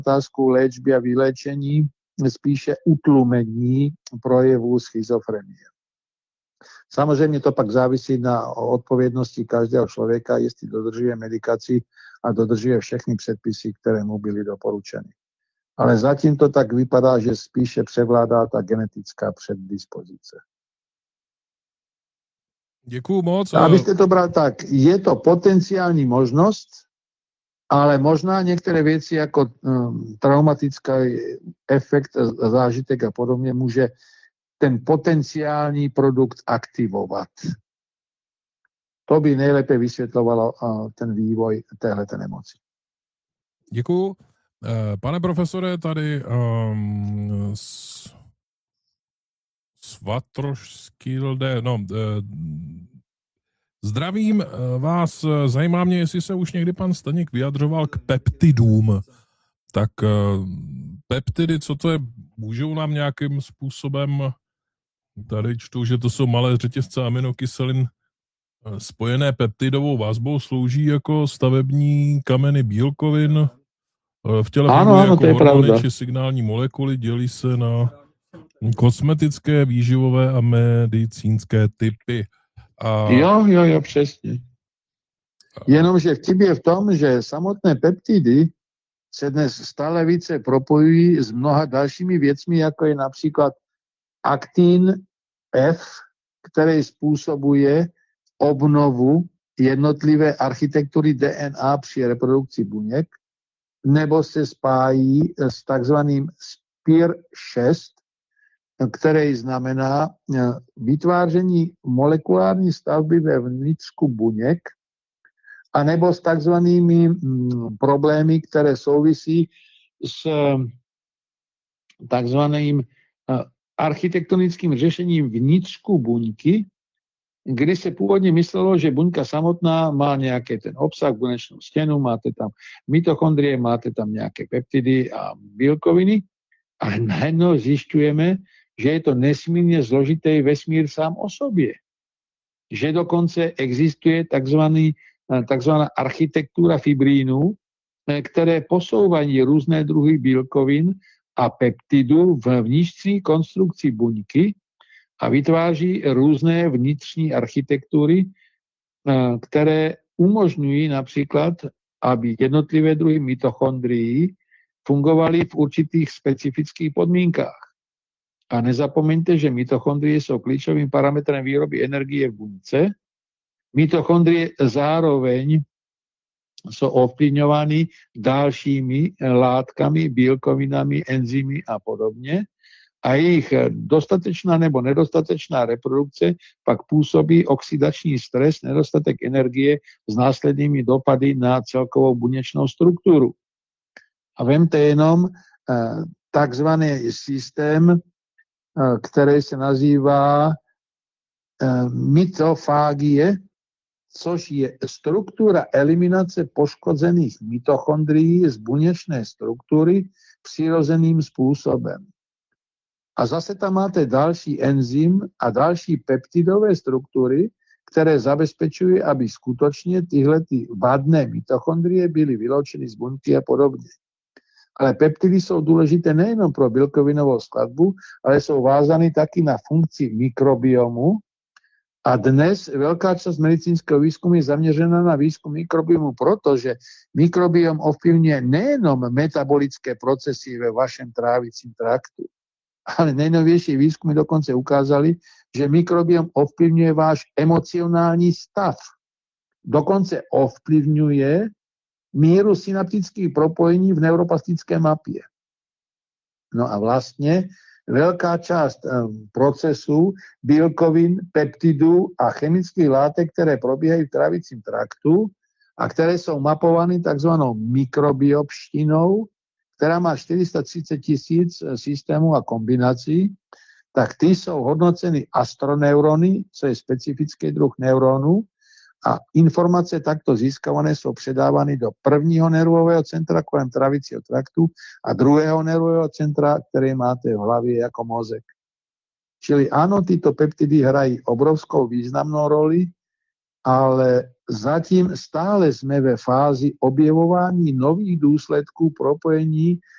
otázku léčby a vylečení, spíše utlumení projevu schizofrenie. Samozřejmě to pak závisí na odpovědnosti každého člověka, jestli dodržuje medikaci a dodržuje všechny předpisy, které mu byly doporučeny. Ale zatím to tak vypadá, že spíše převládá ta genetická předdispozice. Děkuju moc. Abyste to bral tak, je to potenciální možnost, ale možná některé věci jako traumatický efekt, zážitek a podobně může ten potenciální produkt aktivovat. To by nejlépe vysvětlovalo ten vývoj téhleté nemoci. Děkuju. Pane profesore, tady zdravím vás, zajímá mě, jestli se už někdy pan Staněk vyjadřoval k peptidům. Tak peptidy, co to je, můžou nám nějakým způsobem, tady čtu, že to jsou malé řetězce aminokyselin spojené peptidovou vazbou, slouží jako stavební kameny bílkovin, v těle fungují jako hormony či signální molekuly, dělí se na kosmetické, výživové a medicínské typy. Jo, přesně. Jenomže vtip je v tom, že samotné peptidy se dnes stále více propojují s mnoha dalšími věcmi, jako je například aktin F, který způsobuje obnovu jednotlivé architektury DNA při reprodukci buněk, nebo se spájí s takzvaným SPIR6, který znamená vytváření molekulární stavby ve vnitřku buněk, anebo s takzvanými problémy, které souvisí s takzvaným architektonickým řešením vnitřku buňky, kdy se původně myslelo, že buňka samotná má nějaký ten obsah, buněčnou stěnu, máte tam mitochondrie, máte tam nějaké peptidy a bílkoviny, ale najednou zjišťujeme, že je to nesmírně zložitý vesmír sám o sobě. Že dokonce existuje takzvaná architektura fibrínů, které posouvají různé druhy bílkovin a peptidů v vnitřní konstrukci buňky a vytváří různé vnitřní architektury, které umožňují například, aby jednotlivé druhy mitochondrií fungovaly v určitých specifických podmínkách. A nezapomeňte, že mitochondrie jsou klíčovým parametrem výroby energie v buňce. Mitochondrie zároveň jsou ovplyvňovány dalšími látkami, bílkovinami, enzymy a podobně. A jejich dostatečná nebo nedostatečná reprodukce pak působí oxidační stres, nedostatek energie s následnými dopady na celkovou buněčnou strukturu. A vemte jenom takzvaný systém, který se nazývá mitofágie, což je struktura eliminace poškozených mitochondrií z buněčné struktury přirozeným způsobem. A zase tam máte další enzym a další peptidové struktury, které zabezpečují, aby skutečně tyhle vadné mitochondrie byly vyloučeny z buňky a podobně. Ale peptidy jsou důležité nejenom pro bílkovinovou skladbu, ale jsou vázány taky na funkci mikrobiomu. A dnes velká část medicínského výzkumu je zaměřena na výzkum mikrobiomu, protože mikrobiom ovplyvňuje nejenom metabolické procesy ve vašem trávicím traktu, ale nejnovější výzkumy dokonce ukázaly, že mikrobiom ovplyvňuje váš emocionální stav. Dokonce ovplyvňuje míru synaptických propojení v neuroplastické mapě. No a vlastně velká část procesů bílkovin, peptidů a chemických látek, které probíhají v trávicím traktu a které jsou mapovány takzvanou mikrobiopštinou, která má 430 000 systémů a kombinací, tak ty jsou hodnoceny astroneurony, co je specifický druh neuronů, a informace takto získávané jsou předávány do prvního nervového centra kolem trávicího traktu a druhého nervového centra, které máte v hlavě jako mozek. Čili ano, tyto peptidy hrají obrovskou významnou roli, ale zatím stále jsme ve fázi objevování nových důsledků propojení